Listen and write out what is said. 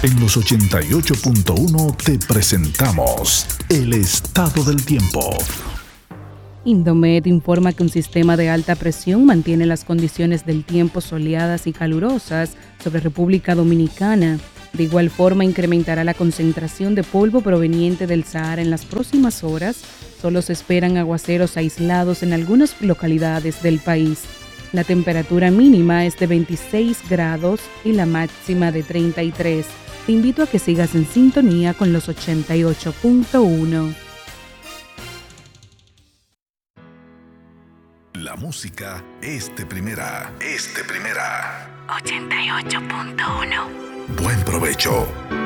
En los 88.1 te presentamos el estado del tiempo. Indomet informa que un sistema de alta presión mantiene las condiciones del tiempo soleadas y calurosas sobre República Dominicana. De igual forma, incrementará la concentración de polvo proveniente del Sahara en las próximas horas. Solo se esperan aguaceros aislados en algunas localidades del país. La temperatura mínima es de 26 grados y la máxima de 33. Te invito a que sigas en sintonía con los 88.1. La música es de primera. 88.1. Buen provecho.